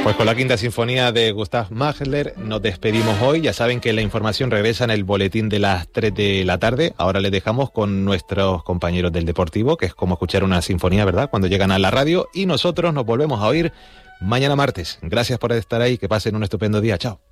Pues con la quinta sinfonía de Gustav Mahler nos despedimos hoy. Ya saben que la información regresa en el boletín de las 3 de la tarde. Ahora les dejamos con nuestros compañeros del Deportivo, que es como escuchar una sinfonía, ¿verdad?, cuando llegan a la radio. Y nosotros nos volvemos a oír mañana martes. Gracias por estar ahí. Que pasen un estupendo día. Chao.